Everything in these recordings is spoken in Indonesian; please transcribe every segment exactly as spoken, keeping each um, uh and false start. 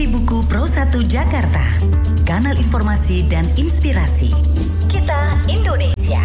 Buku Pro satu Jakarta, kanal informasi dan inspirasi. Kita Indonesia.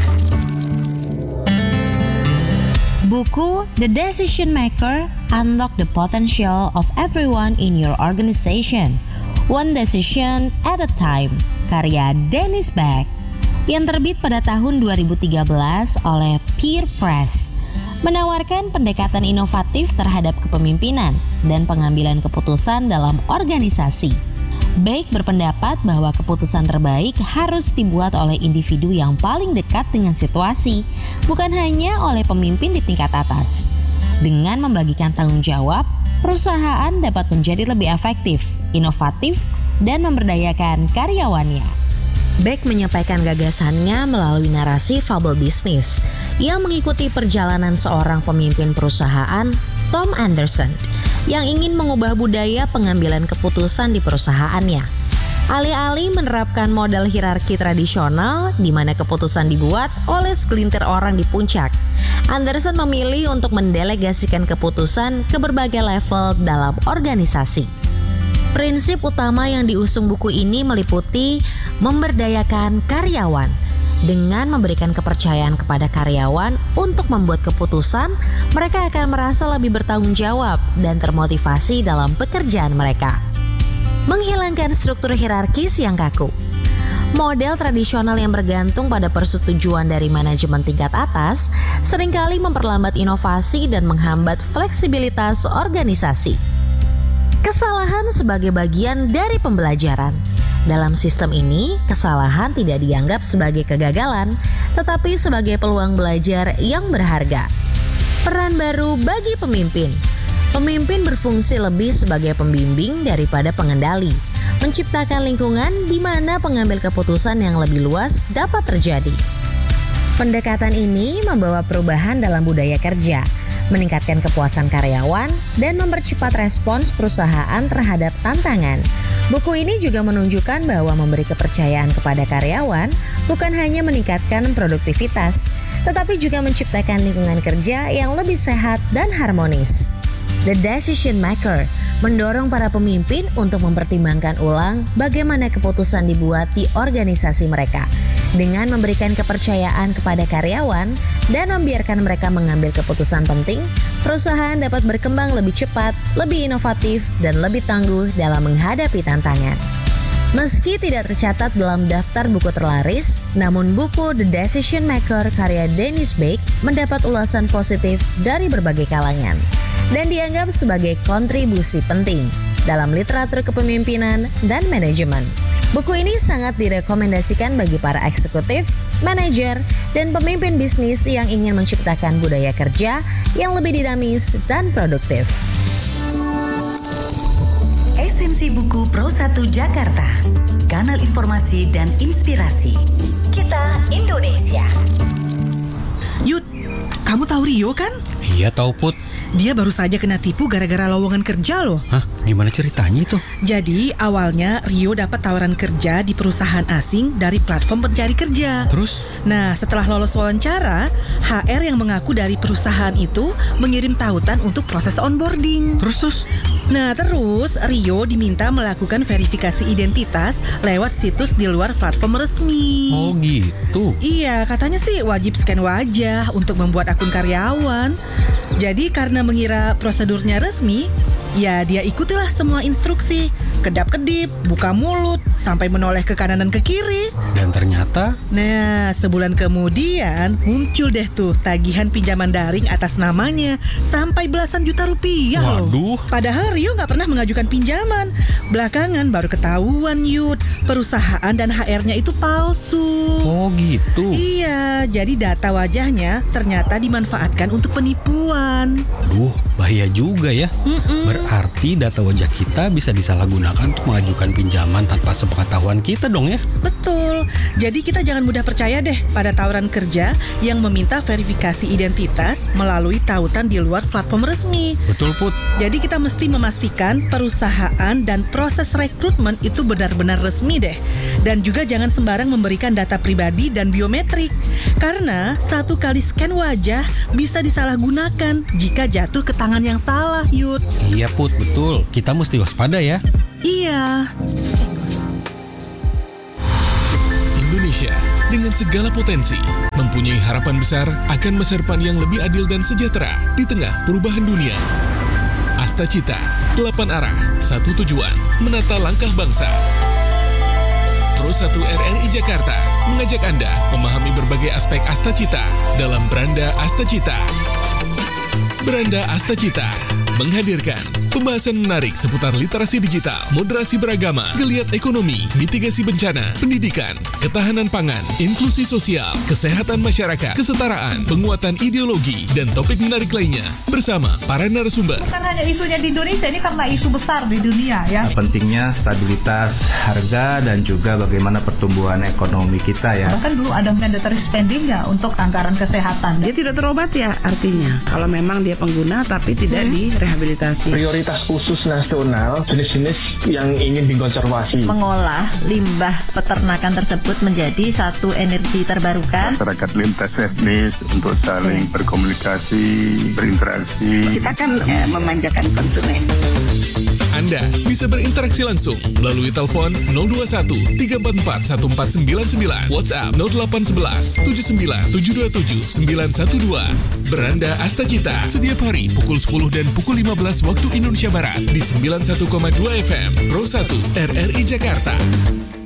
Buku The Decision Maker: Unlock the Potential of Everyone in Your Organization, One Decision at a Time, karya Dennis Beck, yang terbit pada tahun dua ribu tiga belas oleh Peer Press, menawarkan pendekatan inovatif terhadap kepemimpinan dan pengambilan keputusan dalam organisasi. Beck berpendapat bahwa keputusan terbaik harus dibuat oleh individu yang paling dekat dengan situasi, bukan hanya oleh pemimpin di tingkat atas. Dengan membagikan tanggung jawab, perusahaan dapat menjadi lebih efektif, inovatif, dan memberdayakan karyawannya. Beck menyampaikan gagasannya melalui narasi fabel bisnis yang mengikuti perjalanan seorang pemimpin perusahaan, Tom Anderson, yang ingin mengubah budaya pengambilan keputusan di perusahaannya. Alih-alih menerapkan model hierarki tradisional di mana keputusan dibuat oleh segelintir orang di puncak, Anderson memilih untuk mendelegasikan keputusan ke berbagai level dalam organisasi. Prinsip utama yang diusung buku ini meliputi memberdayakan karyawan. Dengan memberikan kepercayaan kepada karyawan untuk membuat keputusan, mereka akan merasa lebih bertanggung jawab dan termotivasi dalam pekerjaan mereka. Menghilangkan struktur hierarkis yang kaku. Model tradisional yang bergantung pada persetujuan dari manajemen tingkat atas seringkali memperlambat inovasi dan menghambat fleksibilitas organisasi. Kesalahan sebagai bagian dari pembelajaran. Dalam sistem ini, kesalahan tidak dianggap sebagai kegagalan, tetapi sebagai peluang belajar yang berharga. Peran baru bagi pemimpin. Pemimpin berfungsi lebih sebagai pembimbing daripada pengendali, menciptakan lingkungan di mana pengambil keputusan yang lebih luas dapat terjadi. Pendekatan ini membawa perubahan dalam budaya kerja, meningkatkan kepuasan karyawan, dan mempercepat respons perusahaan terhadap tantangan. Buku ini juga menunjukkan bahwa memberi kepercayaan kepada karyawan bukan hanya meningkatkan produktivitas, tetapi juga menciptakan lingkungan kerja yang lebih sehat dan harmonis. The Decision Maker mendorong para pemimpin untuk mempertimbangkan ulang bagaimana keputusan dibuat di organisasi mereka. Dengan memberikan kepercayaan kepada karyawan dan membiarkan mereka mengambil keputusan penting, perusahaan dapat berkembang lebih cepat, lebih inovatif, dan lebih tangguh dalam menghadapi tantangan. Meski tidak tercatat dalam daftar buku terlaris, namun buku The Decision Maker karya Dennis Beck mendapat ulasan positif dari berbagai kalangan dan dianggap sebagai kontribusi penting dalam literatur kepemimpinan dan manajemen. Buku ini sangat direkomendasikan bagi para eksekutif, manajer, dan pemimpin bisnis yang ingin menciptakan budaya kerja yang lebih dinamis dan produktif. Esensi Buku Pro satu Jakarta, kanal informasi dan inspirasi. Kita Indonesia. Yud, kamu tahu Rio kan? Iya tahu Put. Dia baru saja kena tipu gara-gara lowongan kerja loh. Hah? Gimana ceritanya itu? Jadi awalnya Rio dapat tawaran kerja di perusahaan asing dari platform pencari kerja. Terus? Nah, setelah lolos wawancara, H R yang mengaku dari perusahaan itu mengirim tautan untuk proses onboarding. Terus terus? Nah, terus Rio diminta melakukan verifikasi identitas lewat situs di luar platform resmi. Oh gitu? Iya, katanya sih wajib scan wajah untuk membuat akun karyawan. Jadi karena mengira prosedurnya resmi, ya dia ikutilah semua instruksi. Kedap-kedip, buka mulut, sampai menoleh ke kanan dan ke kiri. Dan ternyata? Nah, sebulan kemudian muncul deh tuh tagihan pinjaman daring atas namanya sampai belasan juta rupiah loh. Waduh. Padahal Rio gak pernah mengajukan pinjaman. Belakangan baru ketahuan Yud, perusahaan dan H R-nya itu palsu. Oh gitu? Iya, jadi data wajahnya ternyata dimanfaatkan untuk penipuan. Duh, bahaya juga ya. Mm-mm. Berarti data wajah kita bisa disalahgunakan untuk mengajukan pinjaman tanpa sepengetahuan kita dong ya? Betul. Jadi kita jangan mudah percaya deh pada tawaran kerja yang meminta verifikasi identitas melalui tautan di luar platform resmi. Betul Put. Jadi kita mesti memastikan perusahaan dan proses rekrutmen itu benar-benar resmi deh. Dan juga jangan sembarang memberikan data pribadi dan biometrik. Karena satu kali scan wajah bisa disalahgunakan jika jatuh ke tangan yang salah, Yud. Iya Put, betul. Kita mesti waspada ya. Iya. Indonesia dengan segala potensi mempunyai harapan besar akan masa depan yang lebih adil dan sejahtera di tengah perubahan dunia. Asta Cita, delapan arah, satu tujuan, menata langkah bangsa. Pro satu R R I Jakarta mengajak Anda memahami berbagai aspek Asta Cita dalam Beranda Asta Cita. Beranda Asta Cita menghadirkan pembahasan menarik seputar literasi digital, moderasi beragama, geliat ekonomi, mitigasi bencana, pendidikan, ketahanan pangan, inklusi sosial, kesehatan masyarakat, kesetaraan, penguatan ideologi, dan topik menarik lainnya bersama para narasumber. Bukan hanya isunya di Indonesia, ini karena isu besar di dunia ya. Pentingnya stabilitas harga dan juga bagaimana pertumbuhan ekonomi kita ya. Bahkan dulu ada mandatory spending ya untuk anggaran kesehatan. Dia tidak terobat ya artinya. Kalau memang dia pengguna tapi tidak hmm. direhabilitasi. Prioritas khusus nasional jenis-jenis yang ingin dikonservasi. Mengolah limbah peternakan tersebut menjadi satu energi terbarukan. Masyarakat lintas etnis untuk saling berkomunikasi, berinteraksi. Kita kan eh, memanjakan konsumen. Anda bisa berinteraksi langsung melalui telepon nol dua satu tiga empat empat satu empat sembilan sembilan, WhatsApp nol delapan satu satu tujuh sembilan tujuh dua tujuh sembilan satu dua. Beranda Asta Cita setiap hari pukul sepuluh dan pukul lima belas waktu Indonesia Barat di sembilan puluh satu koma dua F M Pro satu R R I Jakarta.